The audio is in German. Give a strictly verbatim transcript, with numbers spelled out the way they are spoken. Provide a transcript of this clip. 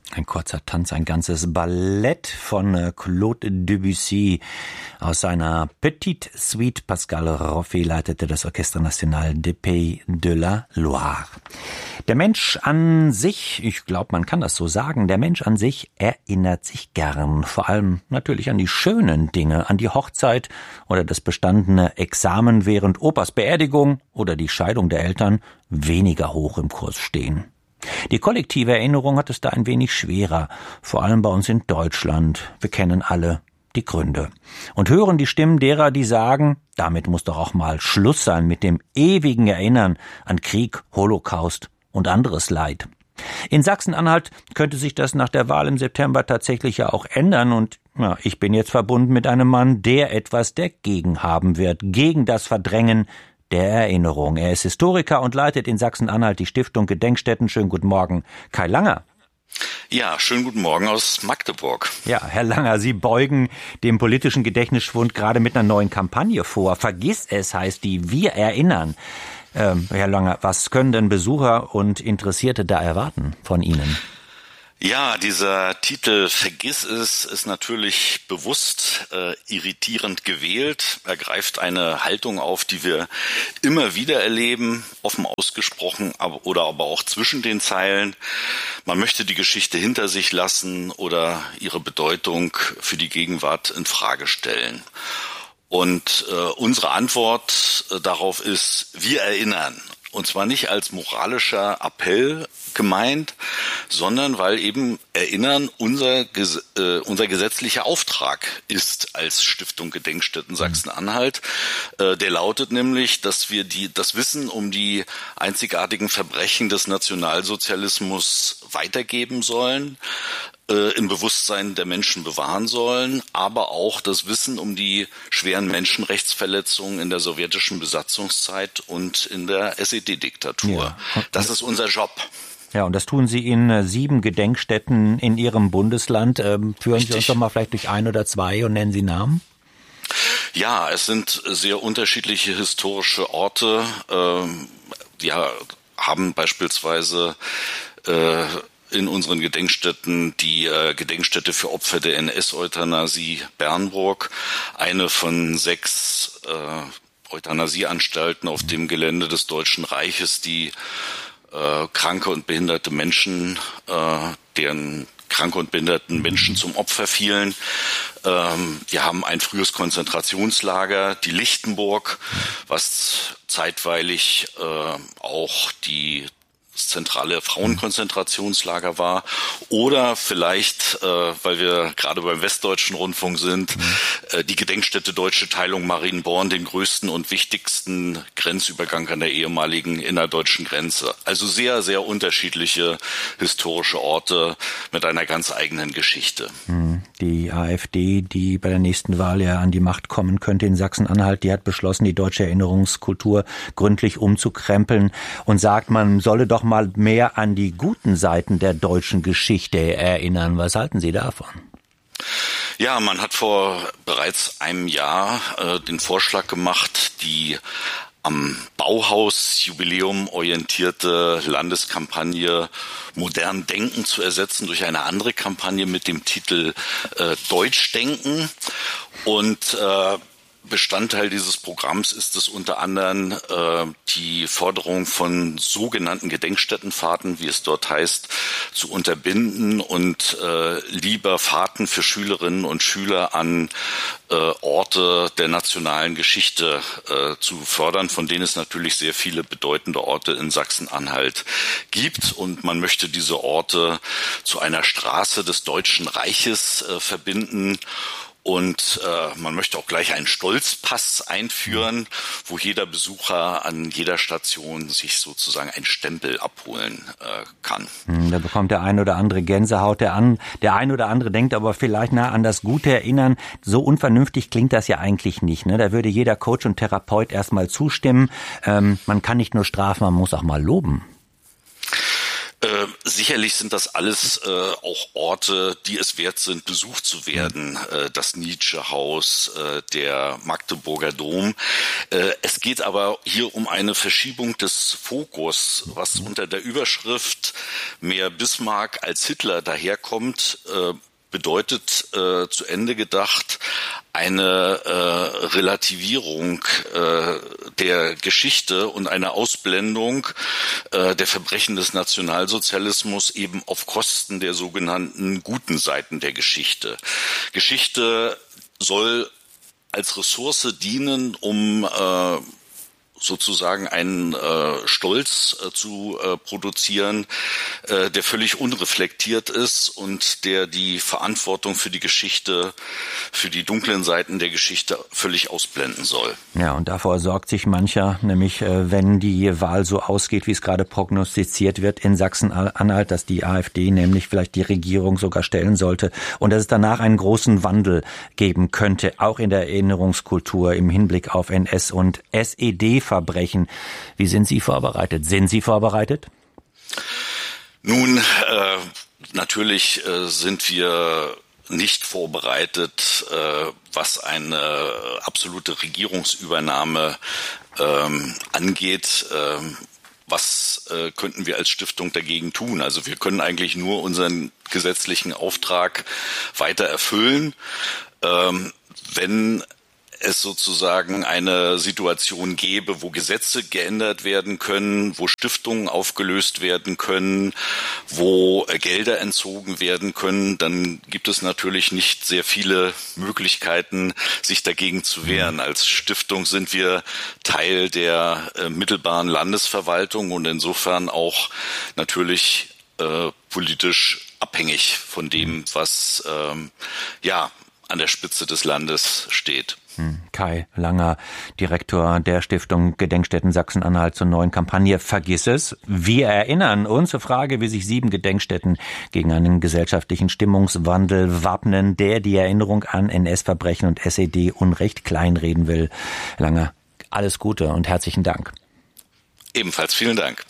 Ein kurzer Tanz, ein ganzes Ballett von Claude Debussy aus seiner Petite Suite. Pascal Roffi leitete das Orchestre National des Pays de la Loire. Der Mensch an sich, ich glaube, man kann das so sagen, der Mensch an sich erinnert sich gern. Vor allem natürlich an die schönen Dinge, an die Hochzeit oder das bestandene Examen, während Opas Beerdigung oder die Scheidung der Eltern weniger hoch im Kurs stehen. Die kollektive Erinnerung hat es da ein wenig schwerer, vor allem bei uns in Deutschland. Wir kennen alle die Gründe und hören die Stimmen derer, die sagen, damit muss doch auch mal Schluss sein mit dem ewigen Erinnern an Krieg, Holocaust und anderes Leid. In Sachsen-Anhalt könnte sich das nach der Wahl im September tatsächlich ja auch ändern und ja, ich bin jetzt verbunden mit einem Mann, der etwas dagegen haben wird, gegen das Verdrängen der Erinnerung. Er ist Historiker und leitet in Sachsen-Anhalt die Stiftung Gedenkstätten. Schönen guten Morgen, Kai Langer. Ja, schönen guten Morgen aus Magdeburg. Ja, Herr Langer, Sie beugen dem politischen Gedächtnisschwund gerade mit einer neuen Kampagne vor. Vergiss es heißt die, wir erinnern. Ähm, Herr Langer, was können denn Besucher und Interessierte da erwarten von Ihnen? Ja, dieser Titel Vergiss es ist natürlich bewusst äh, irritierend gewählt. Er greift eine Haltung auf, die wir immer wieder erleben, offen ausgesprochen aber, oder aber auch zwischen den Zeilen. Man möchte die Geschichte hinter sich lassen oder ihre Bedeutung für die Gegenwart in Frage stellen. Und äh, unsere Antwort äh, darauf ist, wir erinnern. Und zwar nicht als moralischer Appell gemeint, sondern weil eben Erinnern unser, äh, unser gesetzlicher Auftrag ist als Stiftung Gedenkstätten Sachsen-Anhalt. Äh, der lautet nämlich, dass wir die, das Wissen um die einzigartigen Verbrechen des Nationalsozialismus weitergeben sollen, äh, im Bewusstsein der Menschen bewahren sollen, aber auch das Wissen um die schweren Menschenrechtsverletzungen in der sowjetischen Besatzungszeit und in der S E D-Diktatur. Ja. Das ist unser Job. Ja, und das tun Sie in äh, sieben Gedenkstätten in Ihrem Bundesland. Ähm, führen Richtig. Sie uns doch mal vielleicht durch ein oder zwei und nennen Sie Namen? Ja, es sind sehr unterschiedliche historische Orte. Ähm, die haben beispielsweise äh, in unseren Gedenkstätten die äh, Gedenkstätte für Opfer der N S-Euthanasie Bernburg, eine von sechs äh, Euthanasieanstalten auf dem Gelände des Deutschen Reiches, die Äh, kranke und behinderte Menschen, äh, deren kranke und behinderten Menschen zum Opfer fielen. Ähm, wir haben ein frühes Konzentrationslager, die Lichtenburg, was zeitweilig äh, auch die das zentrale Frauenkonzentrationslager war, oder vielleicht, äh, weil wir gerade beim Westdeutschen Rundfunk sind, äh, die Gedenkstätte Deutsche Teilung Marienborn, den größten und wichtigsten Grenzübergang an der ehemaligen innerdeutschen Grenze. Also sehr, sehr unterschiedliche historische Orte mit einer ganz eigenen Geschichte. Die AfD, die bei der nächsten Wahl ja an die Macht kommen könnte in Sachsen-Anhalt, die hat beschlossen, die deutsche Erinnerungskultur gründlich umzukrempeln und sagt, man solle doch mal mehr an die guten Seiten der deutschen Geschichte erinnern. Was halten Sie davon? Ja, man hat vor bereits einem Jahr äh, den Vorschlag gemacht, die am Bauhaus-Jubiläum orientierte Landeskampagne Modern Denken zu ersetzen durch eine andere Kampagne mit dem Titel äh, Deutsch Denken. Und äh, Bestandteil dieses Programms ist es unter anderem äh, die Forderung von sogenannten Gedenkstättenfahrten, wie es dort heißt, zu unterbinden und äh, lieber Fahrten für Schülerinnen und Schüler an äh, Orte der nationalen Geschichte äh, zu fördern, von denen es natürlich sehr viele bedeutende Orte in Sachsen-Anhalt gibt. Und man möchte diese Orte zu einer Straße des Deutschen Reiches äh, verbinden. Und äh, man möchte auch gleich einen Stolzpass einführen, wo jeder Besucher an jeder Station sich sozusagen einen Stempel abholen äh, kann. Da bekommt der ein oder andere Gänsehaut, der, an, der ein oder andere denkt aber vielleicht nah an das Gute erinnern. So unvernünftig klingt das ja eigentlich nicht. Ne? Da würde jeder Coach und Therapeut erstmal zustimmen. Ähm, man kann nicht nur strafen, man muss auch mal loben. Äh, sicherlich sind das alles äh, auch Orte, die es wert sind, besucht zu werden. Äh, das Nietzsche-Haus, äh, der Magdeburger Dom. Äh, es geht aber hier um eine Verschiebung des Fokus, was unter der Überschrift "Mehr Bismarck als Hitler" daherkommt, äh, bedeutet äh, zu Ende gedacht eine äh, Relativierung äh, der Geschichte und eine Ausblendung äh, der Verbrechen des Nationalsozialismus eben auf Kosten der sogenannten guten Seiten der Geschichte. Geschichte soll als Ressource dienen, um äh, sozusagen einen äh, Stolz äh, zu äh, produzieren, äh, der völlig unreflektiert ist und der die Verantwortung für die Geschichte, für die dunklen Seiten der Geschichte völlig ausblenden soll. Ja, und davor sorgt sich mancher, nämlich äh, wenn die Wahl so ausgeht, wie es gerade prognostiziert wird in Sachsen-Anhalt, dass die AfD nämlich vielleicht die Regierung sogar stellen sollte und dass es danach einen großen Wandel geben könnte, auch in der Erinnerungskultur im Hinblick auf N S- und S E D Verbrechen. Wie sind Sie vorbereitet? Sind Sie vorbereitet? Nun, äh, natürlich äh, sind wir nicht vorbereitet, äh, was eine absolute Regierungsübernahme ähm, angeht. Ähm, was äh, könnten wir als Stiftung dagegen tun? Also wir können eigentlich nur unseren gesetzlichen Auftrag weiter erfüllen. Ähm, wenn es sozusagen eine Situation gäbe, wo Gesetze geändert werden können, wo Stiftungen aufgelöst werden können, wo Gelder entzogen werden können, dann gibt es natürlich nicht sehr viele Möglichkeiten, sich dagegen zu wehren. Als Stiftung sind wir Teil der äh, mittelbaren Landesverwaltung und insofern auch natürlich äh, politisch abhängig von dem, was ähm, ja an der Spitze des Landes steht. Kai Langer, Direktor der Stiftung Gedenkstätten Sachsen-Anhalt zur neuen Kampagne Vergiss es. Wir erinnern uns zur Frage, wie sich sieben Gedenkstätten gegen einen gesellschaftlichen Stimmungswandel wappnen, der die Erinnerung an N S-Verbrechen und S E D-Unrecht kleinreden will. Langer, alles Gute und herzlichen Dank. Ebenfalls vielen Dank.